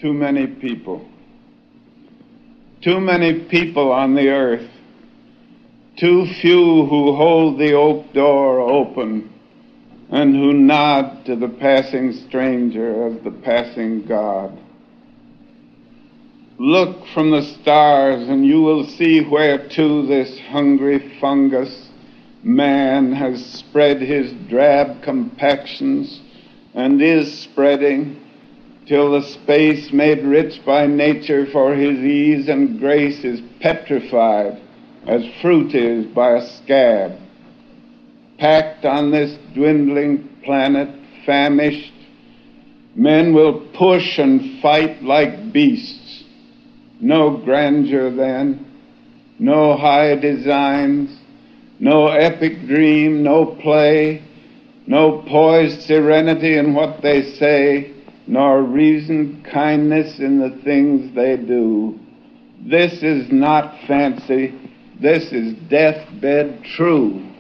Too many people. Too many people on the earth. Too few who hold the oak door open and who nod to the passing stranger as the passing God. Look from the stars and you will see where to this hungry fungus man has spread his drab compactions and is spreading till the space made rich by nature for his ease and grace is petrified as fruit is by a scab. Packed on this dwindling planet, famished, men will push and fight like beasts. No grandeur then, no high designs, no epic dream, no play, no poised serenity in what they say, nor reasoned kindness in the things they do. This is not fancy, this is deathbed true.